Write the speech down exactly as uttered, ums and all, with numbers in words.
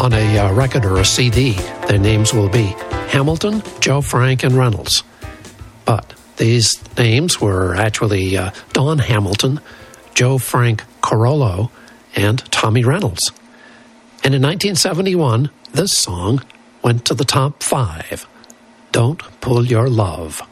on a uh, record or a C D, their names will be Hamilton, Joe Frank, and Reynolds. But these names were actually uh, Don Hamilton, Joe Frank Carollo, and Tommy Reynolds. And in nineteen seventy-one, this song went to the top five. Don't Pull Your Love.